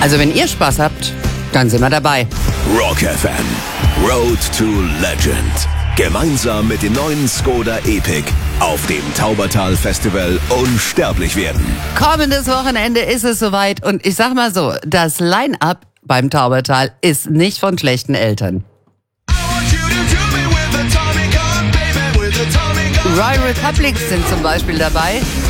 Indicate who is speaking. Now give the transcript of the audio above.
Speaker 1: Also wenn ihr Spaß habt, dann sind wir dabei.
Speaker 2: Rock FM, Road to Legend. Gemeinsam mit dem neuen Skoda Epic auf dem Taubertal Festival unsterblich werden.
Speaker 1: Kommendes Wochenende ist es soweit und ich sag mal so, das Line-Up beim Taubertal ist nicht von schlechten Eltern. Royal Republic sind zum Beispiel dabei,